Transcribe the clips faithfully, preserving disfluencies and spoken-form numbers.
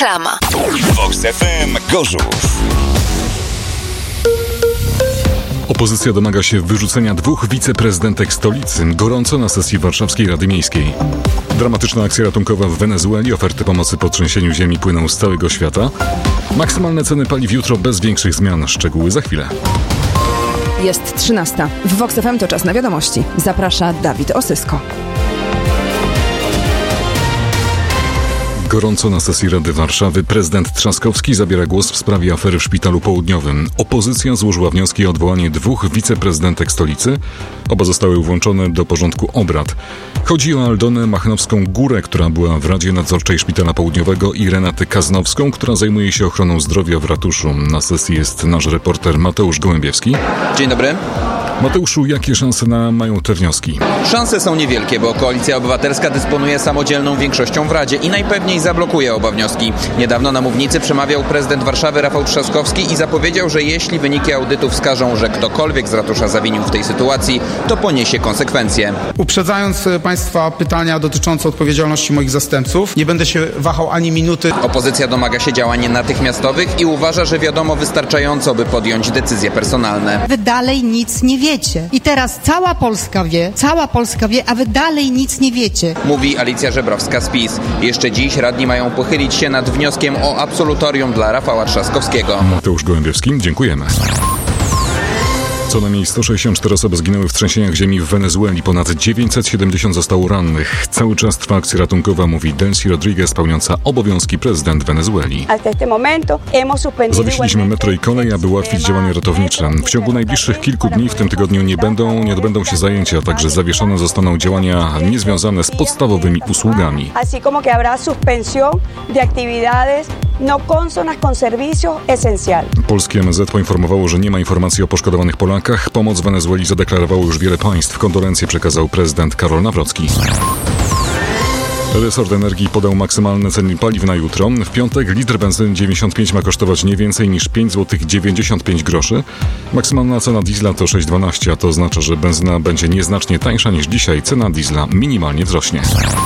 Reklama. Vox F M Gorzów. Opozycja domaga się wyrzucenia dwóch wiceprezydentek stolicy. Gorąco na sesji Warszawskiej Rady Miejskiej. Dramatyczna akcja ratunkowa w Wenezueli. Oferty pomocy po trzęsieniu ziemi płyną z całego świata. Maksymalne ceny paliw jutro bez większych zmian. Szczegóły za chwilę. Jest trzynasta. W Vox F M to czas na wiadomości. Zaprasza Dawid Osysko. Gorąco na sesji Rady Warszawy. Prezydent Trzaskowski zabiera głos w sprawie afery w Szpitalu Południowym. Opozycja złożyła wnioski o odwołanie dwóch wiceprezydentek stolicy. Oba zostały włączone do porządku obrad. Chodzi o Aldonę Machnowską-Górę, która była w Radzie Nadzorczej Szpitala Południowego, i Renatę Kaznowską, która zajmuje się ochroną zdrowia w ratuszu. Na sesji jest nasz reporter Mateusz Gołębiewski. Dzień dobry. Mateuszu, jakie szanse na mają te wnioski? Szanse są niewielkie, bo Koalicja Obywatelska dysponuje samodzielną większością w Radzie i najpewniej zablokuje oba wnioski. Niedawno na mównicy przemawiał prezydent Warszawy Rafał Trzaskowski i zapowiedział, że jeśli wyniki audytu wskażą, że ktokolwiek z ratusza zawinił w tej sytuacji, to poniesie konsekwencje. Uprzedzając Państwa pytania dotyczące odpowiedzialności moich zastępców, nie będę się wahał ani minuty. Opozycja domaga się działań natychmiastowych i uważa, że wiadomo wystarczająco, by podjąć decyzje personalne. Wy dalej nic nie wiecie. I teraz cała Polska wie, cała Polska wie, a wy dalej nic nie wiecie. Mówi Alicja Żebrowska z PiS. Jeszcze dziś radni mają pochylić się nad wnioskiem o absolutorium dla Rafała Trzaskowskiego. Mateusz Gołębiewski, dziękujemy. Co najmniej sto sześćdziesiąt cztery osoby zginęły w trzęsieniach ziemi w Wenezueli. Ponad dziewięćset siedemdziesiąt zostało rannych. Cały czas trwa akcja ratunkowa, mówi Delcy Rodriguez, pełniąca obowiązki prezydent Wenezueli. Zawiesiliśmy metro i kolej, aby ułatwić działania ratownicze. W ciągu najbliższych kilku dni w tym tygodniu nie będą, nie odbędą się zajęcia, a także zawieszone zostaną działania niezwiązane z podstawowymi usługami. Polskie M S Z poinformowało, że nie ma informacji o poszkodowanych Polakach. Pomoc Wenezueli zadeklarowało już wiele państw. Kondolencje przekazał prezydent Karol Nawrocki. Resort Energii podał maksymalne ceny paliw na jutro. W piątek litr benzyny dziewięćdziesiąt pięć ma kosztować nie więcej niż pięć złotych dziewięćdziesiąt pięć groszy. Maksymalna cena diesla to sześć dwanaście, a to oznacza, że benzyna będzie nieznacznie tańsza niż dzisiaj. Cena diesla minimalnie wzrośnie.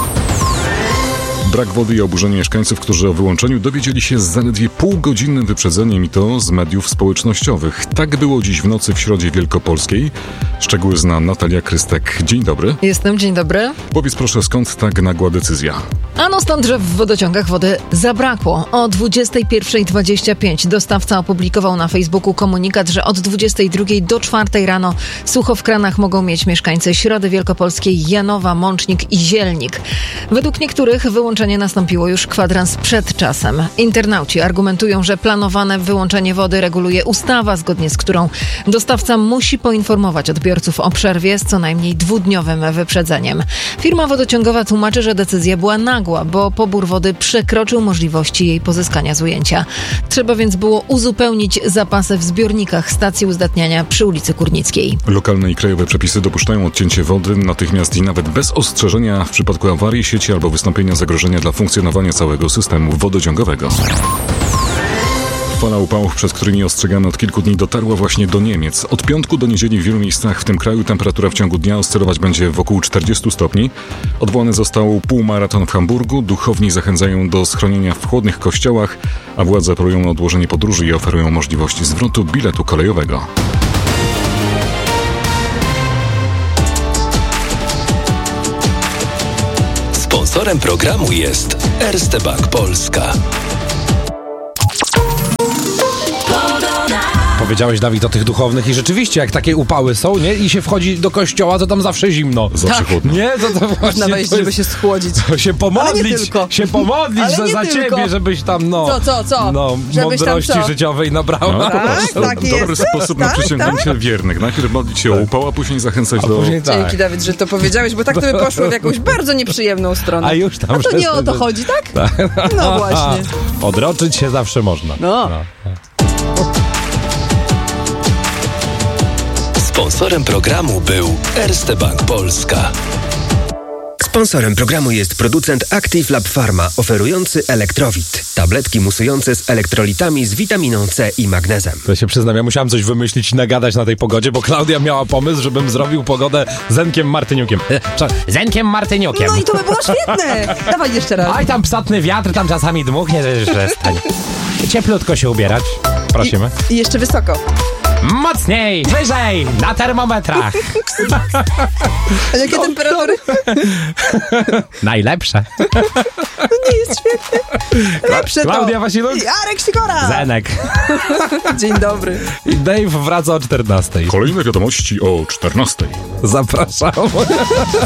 Brak wody i oburzenie mieszkańców, którzy o wyłączeniu dowiedzieli się z zaledwie półgodzinnym wyprzedzeniem, i to z mediów społecznościowych. Tak było dziś w nocy w Środzie Wielkopolskiej. Szczegóły zna Natalia Krystek. Dzień dobry. Jestem, dzień dobry. Powiedz proszę, skąd tak nagła decyzja? Ano stąd, że w wodociągach wody zabrakło. O dwudziestej pierwszej dwadzieścia pięć dostawca opublikował na Facebooku komunikat, że od dwudziestej drugiej do czwartej rano sucho w kranach mogą mieć mieszkańcy Środy Wielkopolskiej, Janowa, Mącznik i Zielnik. Według niektórych wyłączenie nastąpiło już kwadrans przed czasem. Internauci argumentują, że planowane wyłączenie wody reguluje ustawa, zgodnie z którą dostawca musi poinformować odbiorców o przerwie z co najmniej dwudniowym wyprzedzeniem. Firma wodociągowa tłumaczy, że decyzja była nagła, bo pobór wody przekroczył możliwości jej pozyskania z ujęcia. Trzeba więc było uzupełnić zapasy w zbiornikach stacji uzdatniania przy ulicy Kurnickiej. Lokalne i krajowe przepisy dopuszczają odcięcie wody natychmiast i nawet bez ostrzeżenia w przypadku awarii sieci albo wystąpienia zagrożenia dla funkcjonowania całego systemu wodociągowego. Fala upałów, przed którymi ostrzegamy od kilku dni, dotarła właśnie do Niemiec. Od piątku do niedzieli w wielu miejscach w tym kraju temperatura w ciągu dnia oscylować będzie wokół czterdziestu stopni. Odwołany został półmaraton w Hamburgu. Duchowni zachęcają do schronienia w chłodnych kościołach, a władze apelują o odłożenie podróży i oferują możliwość zwrotu biletu kolejowego. Sponsorem programu jest Erste Bank Polska. Powiedziałeś, Dawid, o tych duchownych i rzeczywiście, jak takie upały są, nie? I się wchodzi do kościoła, to tam zawsze zimno. Zawsze tak. chłodno. Nie? To, to właśnie Można wejść, to jest, żeby się schłodzić. się pomodlić, się pomodlić za, za ciebie, żebyś tam, no... Co, co, co? No, Żebyś mądrości tam co? życiowej nabrał. No, tak, to tak dobry jest. sposób na Tak, przyciągnięcie tak. wiernych. Najpierw modlić się o upał, a później zachęcać A do... później tak. Dzięki, Dawid, że to powiedziałeś, bo tak to by poszło w jakąś bardzo nieprzyjemną stronę. A już tam... A to że- nie o to chodzi, tak? Tak. No właśnie. Odroczyć się zawsze można. No. Sponsorem programu był Erste Bank Polska. Sponsorem programu jest producent Active Lab Pharma, oferujący Elektrowit. Tabletki musujące z elektrolitami z witaminą C i magnezem. To się przyznam, ja musiałem coś wymyślić i nagadać na tej pogodzie, bo Klaudia miała pomysł, żebym zrobił pogodę Zenkiem Martyniukiem. Zenkiem Martyniukiem. No i to by było świetne. Dawaj jeszcze raz. Aj, tam psatny wiatr, tam czasami dmuchnie, że przestań. Cieplutko się ubierać. Prosimy. I, i jeszcze wysoko. Mocniej, wyżej, na termometrach. A jakie no, temperatury? No. Najlepsze. No nie jest świetnie. Lepsze to. Klaudia Wasiluk. Jarek Sikora. Zenek. Dzień dobry. I Dave wraca o czternastej. Kolejne wiadomości o czternastej. Zapraszam.